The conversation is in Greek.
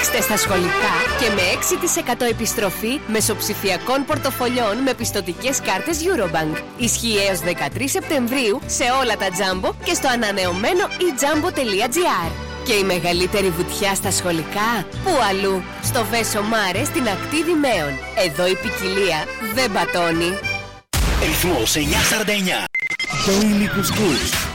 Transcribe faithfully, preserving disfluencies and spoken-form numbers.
Παίξτε στα σχολικά και με έξι τοις εκατό επιστροφή μεσοψηφιακών πορτοφολιών με πιστωτικές κάρτες Eurobank. Ισχύει έως δεκατρείς Σεπτεμβρίου σε όλα τα Jumbo και στο ανανεωμένο e jumbo τελεία gr. Και η μεγαλύτερη βουτιά στα σχολικά, πού αλλού? Στο Βέσο Μάρε στην ακτή Δημαίων. Εδώ η ποικιλία δεν πατώνει. Ρυθμός εννιακόσια σαράντα εννιά. Daily Couscous.